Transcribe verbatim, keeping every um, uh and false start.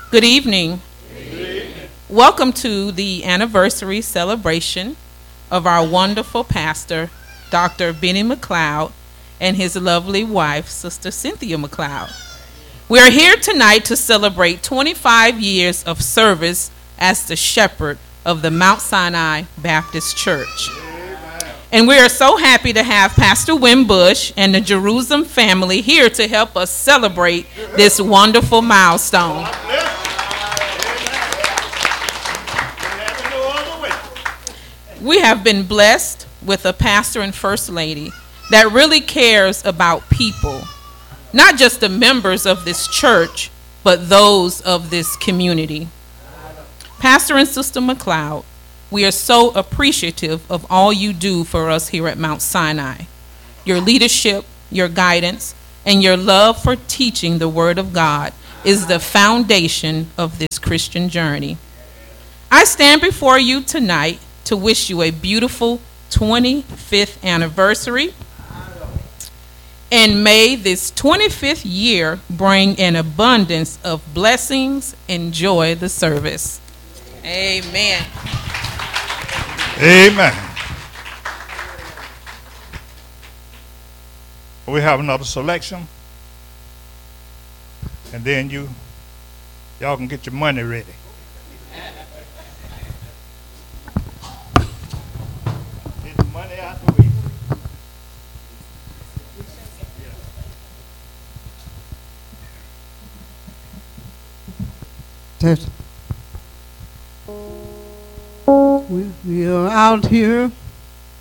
Good evening. Welcome to the anniversary celebration of our wonderful pastor, Doctor Benny McLeod, and his lovely wife, Sister Cynthia McLeod. We are here tonight to celebrate twenty-five years of service as the shepherd of the Mount Sinai Baptist Church. And we are so happy to have Pastor Wim Bush and the Jerusalem family here to help us celebrate this wonderful milestone. We have been blessed with a pastor and first lady that really cares about people, not just the members of this church, but those of this community. Pastor and Sister McLeod, we are so appreciative of all you do for us here at Mount Sinai. Your leadership, your guidance, and your love for teaching the Word of God is the foundation of this Christian journey. I stand before you tonight to wish you a beautiful twenty-fifth anniversary. And may this twenty-fifth year bring an abundance of blessings. Enjoy the service. Amen. Amen. We have another selection. And then you, y'all can get your money ready. Get the money out the way. Test. We, we are out here